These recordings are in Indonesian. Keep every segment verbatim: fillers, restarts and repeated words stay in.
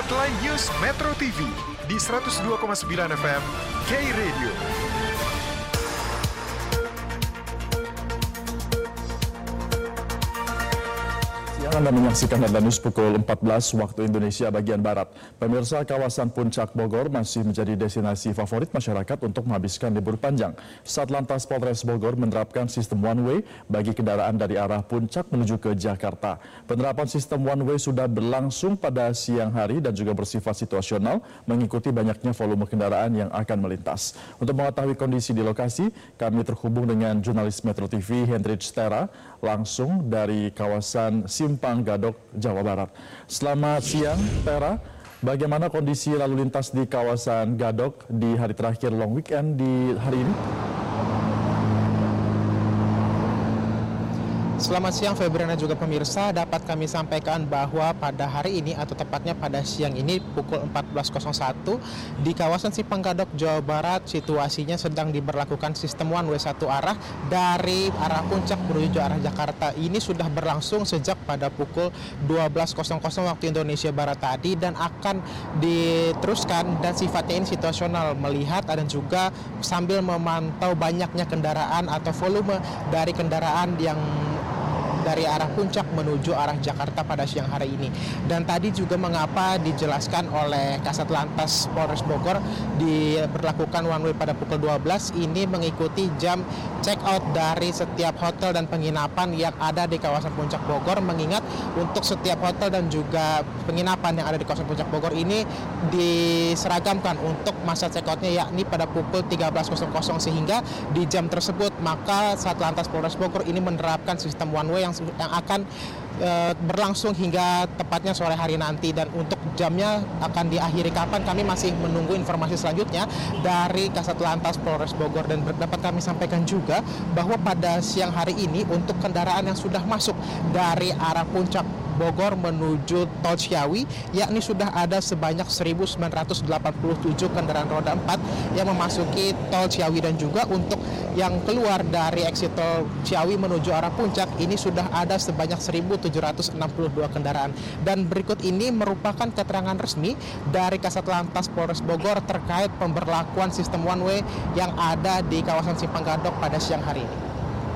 Headline News Metro T V di seratus dua koma sembilan F M K-Radio. Anda menyaksikan Headline News pukul empat belas waktu Indonesia bagian Barat. Pemirsa, kawasan Puncak Bogor masih menjadi destinasi favorit masyarakat untuk menghabiskan libur panjang. Satlantas Polres Bogor menerapkan sistem one way bagi kendaraan dari arah Puncak menuju ke Jakarta. Penerapan sistem one way sudah berlangsung pada siang hari dan juga bersifat situasional mengikuti banyaknya volume kendaraan yang akan melintas. Untuk mengetahui kondisi di lokasi, kami terhubung dengan jurnalis Metro T V Hendrik Stera langsung dari kawasan Simpang Gadok, Jawa Barat. Selamat siang, Tera. Bagaimana kondisi lalu lintas di kawasan Gadok di hari terakhir long weekend di hari ini? Selamat siang Febriana juga pemirsa, dapat kami sampaikan bahwa pada hari ini atau tepatnya pada siang ini pukul empat belas satu di kawasan Simpang Gadok, Jawa Barat situasinya sedang diberlakukan sistem one way satu arah dari arah Puncak menuju arah Jakarta. Ini sudah berlangsung sejak pada pukul dua belas waktu Indonesia Barat tadi dan akan diteruskan dan sifatnya ini situasional melihat dan juga sambil memantau banyaknya kendaraan atau volume dari kendaraan yang dari arah Puncak menuju arah Jakarta pada siang hari ini. Dan tadi juga mengapa dijelaskan oleh Kasat Lantas Polres Bogor diberlakukan one way pada pukul dua belas ini mengikuti jam check out dari setiap hotel dan penginapan yang ada di kawasan Puncak Bogor, mengingat untuk setiap hotel dan juga penginapan yang ada di kawasan Puncak Bogor ini diseragamkan untuk masa check outnya yakni pada pukul tiga belas sehingga di jam tersebut maka Satlantas Polres Bogor ini menerapkan sistem one way yang yang akan e, berlangsung hingga tepatnya sore hari nanti, dan untuk jamnya akan diakhiri kapan kami masih menunggu informasi selanjutnya dari Kasat Lantas Polres Bogor. Dan dapat kami sampaikan juga bahwa pada siang hari ini untuk kendaraan yang sudah masuk dari arah Puncak Bogor menuju Tol Ciawi yakni sudah ada sebanyak seribu sembilan ratus delapan puluh tujuh kendaraan roda empat yang memasuki Tol Ciawi, dan juga untuk yang keluar dari exit Tol Ciawi menuju arah Puncak ini sudah ada sebanyak seribu tujuh ratus enam puluh dua kendaraan. Dan berikut ini merupakan keterangan resmi dari Kasat Lantas Polres Bogor terkait pemberlakuan sistem one way yang ada di kawasan Simpang Gadok pada siang hari ini.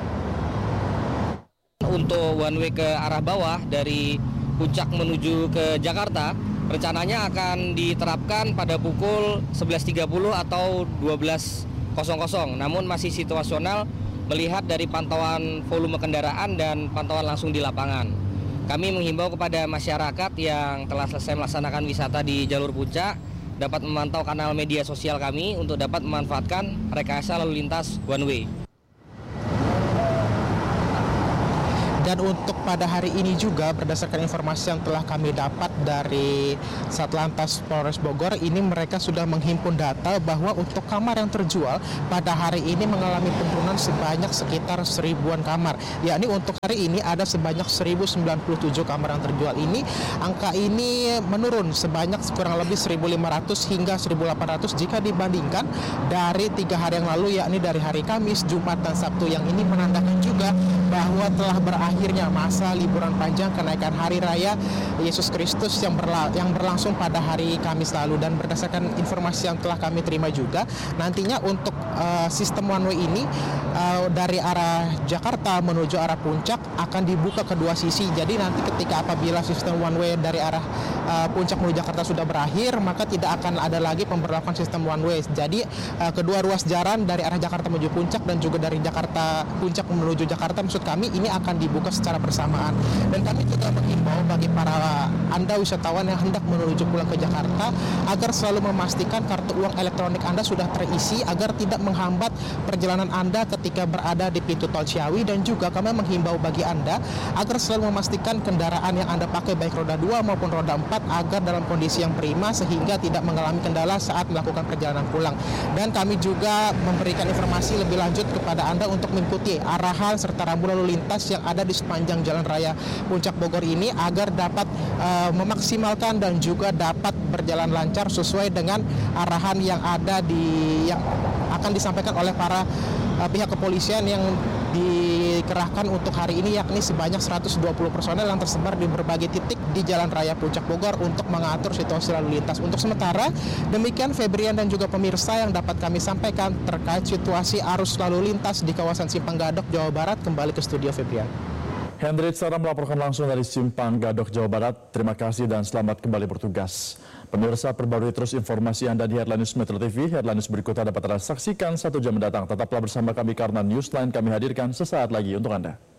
Untuk one way ke arah bawah dari Puncak menuju ke Jakarta rencananya akan diterapkan pada pukul sebelas tiga puluh atau dua belas, namun masih situasional melihat dari pantauan volume kendaraan dan pantauan langsung di lapangan. Kami menghimbau kepada masyarakat yang telah selesai melaksanakan wisata di jalur Puncak dapat memantau kanal media sosial kami untuk dapat memanfaatkan rekayasa lalu lintas one way. Dan untuk pada hari ini juga berdasarkan informasi yang telah kami dapat dari Satlantas Polres Bogor, ini mereka sudah menghimpun data bahwa untuk kamar yang terjual pada hari ini mengalami penurunan sebanyak sekitar seribuan kamar. Yakni untuk hari ini ada sebanyak seribu sembilan puluh tujuh kamar yang terjual ini. Angka ini menurun sebanyak kurang lebih seribu lima ratus hingga seribu delapan ratus jika dibandingkan dari tiga hari yang lalu, yakni dari hari Kamis, Jumat, dan Sabtu, yang ini menandakan juga bahwa telah berakhirnya masa liburan panjang kenaikan Hari Raya Yesus Kristus yang, berla- yang berlangsung pada hari Kamis lalu. Dan berdasarkan informasi yang telah kami terima juga, nantinya untuk uh, sistem one way ini uh, dari arah Jakarta menuju arah Puncak akan dibuka kedua sisi. Jadi nanti ketika apabila sistem one way dari arah uh, Puncak menuju Jakarta sudah berakhir, maka tidak akan ada lagi pemberlakuan sistem one way. Jadi uh, kedua ruas jalan dari arah Jakarta menuju Puncak dan juga dari Jakarta Puncak menuju Jakarta maksud kami ini akan dibuka secara bersamaan. Dan kami juga menghimbau bagi para Anda wisatawan yang hendak menuju pulang ke Jakarta agar selalu memastikan kartu uang elektronik Anda sudah terisi agar tidak menghambat perjalanan Anda ketika berada di pintu Tol Ciawi. Dan juga kami menghimbau bagi Anda agar selalu memastikan kendaraan yang Anda pakai baik roda dua maupun roda empat agar dalam kondisi yang prima sehingga tidak mengalami kendala saat melakukan perjalanan pulang. Dan kami juga memberikan informasi lebih lanjut kepada Anda untuk mengikuti arahan serta rambu lalu lintas yang ada di sepanjang Jalan Raya Puncak Bogor ini agar dapat uh, memaksimalkan dan juga dapat berjalan lancar sesuai dengan arahan yang ada di yang akan disampaikan oleh para uh, pihak kepolisian yang dikerahkan untuk hari ini, yakni sebanyak seratus dua puluh personel yang tersebar di berbagai titik di Jalan Raya Puncak Bogor untuk mengatur situasi lalu lintas. Untuk sementara, demikian Febrian dan juga pemirsa yang dapat kami sampaikan terkait situasi arus lalu lintas di kawasan Simpang Gadok, Jawa Barat. Kembali ke studio Febrian. Hendrik Sarah melaporkan langsung dari Simpang Gadok, Jawa Barat. Terima kasih dan selamat kembali bertugas. Pemirsa, perbarui terus informasi Anda di Headline News Metro T V. Headline News berikutnya dapat Anda saksikan satu jam mendatang. Tetaplah bersama kami karena Newsline kami hadirkan sesaat lagi untuk Anda.